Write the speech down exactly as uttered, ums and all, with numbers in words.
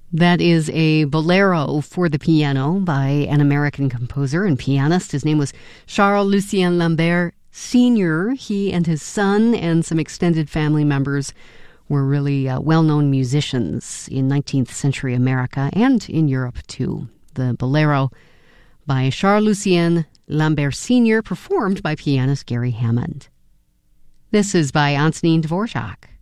That is a bolero for the piano by an American composer and pianist. His name was Charles-Lucien Lambert Senior He and his son and some extended family members were really uh, well-known musicians in nineteenth century America and in Europe, too. The bolero by Charles-Lucien Lambert Senior, performed by pianist Gary Hammond. This is by Antonin Dvorak.